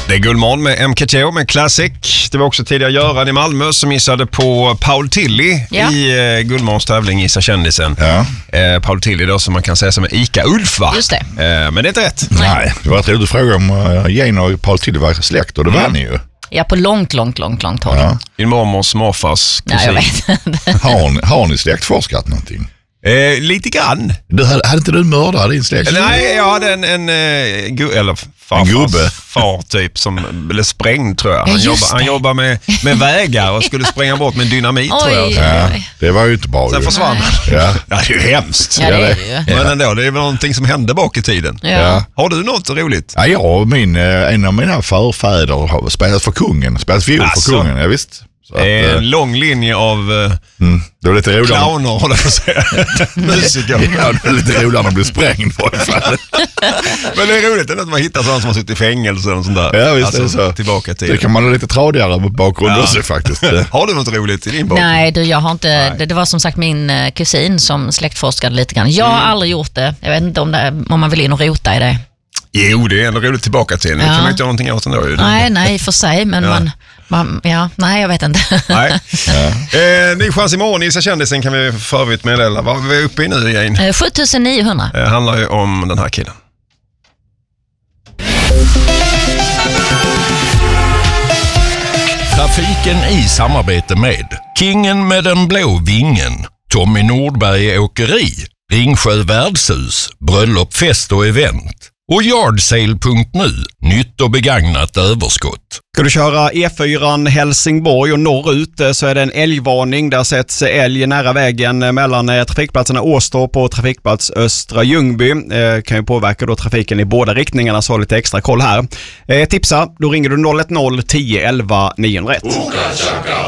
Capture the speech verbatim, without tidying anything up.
Det är Guldmorgon med M K T O med Classic. Det var också tidigare Göran i Malmö som missade på Paul Tilly ja. i eh, Guldmorgons tävling Gissa kändisen. Ja. Eh, Paul Tilly då som man kan säga som är Ica-Ulf, va? Just det. Eh, men det är inte rätt. Nej, Nej det var ett roligt fråga om uh, Jane och Paul Tilly var släkt och det mm. var ni ju. Ja, på långt, långt, långt, långt håll. Ja. Din mormors morfars kusin. Nej, jag vet inte. har, ni, har ni släktforskat någonting? Eh, lite grann. Du, hade, hade inte du mördat din släkt? Nej, jag hade en, en, en, gu, eller farfars, en gubbe far typ som blev sprängd, tror jag. Han, ja, jobba, han jobbar med, med vägar och skulle spränga bort med dynamit, oj, tror jag. Ja, det var ju inte bra. Sen försvann han. Ja. Ja, det är ju hemskt. Ja, det är det ju. Men ändå, det är väl någonting som hände bak i tiden. Ja. Ja. Har du något roligt? Ja, jag min, en av mina förfäder har spelat för kungen. Spelat fiol alltså. för kungen, ja visst. Att, en äh, lång linje av mm, det var lite clowner, håller jag på att säga. Musiker. Ja, det är lite roligare att bli sprängd på det. Men det är roligt att man hittar sådana som har suttit i fängelse och sånt där. Ja, visst alltså, är det så. Tillbaka till. Det kan man ha lite tradigare bakgrund ja. också faktiskt. Har du något roligt i din bakgrund? Nej, du, jag har inte. Det, det var som sagt min kusin som släktforskade lite grann. Jag har mm. aldrig gjort det. Jag vet inte om, det, om man vill in och rota i det. Jo, det är ändå roligt tillbaka till. Det ja. kan man inte göra någonting åt ändå. Nej, nej, för sig. Men ja. man, man, ja, nej, jag vet inte. Nej. Ja. Eh, ny chans imorgon. Gissa kändisen kan vi förvitt meddela. Vad är vi uppe i nu, Jane? Eh, sju tusen niohundra. Det eh, handlar ju om den här killen. Trafiken i samarbete med Kingen med den blå vingen, Tommy Nordberg Åkeri, Ringsjö värdshus, bröllop, fest och event och yardsale punkt nu, nytt och begagnat överskott. Ska du köra E fyra Helsingborg och norrut så är det en älgvarning. Där sätts älg nära vägen mellan trafikplatserna Åstorp och trafikplats Östra Ljungby. Eh, kan ju påverka då trafiken i båda riktningarna, så ha lite extra koll här. Eh, tipsa, då ringer du noll ett noll tio elva niohundraett.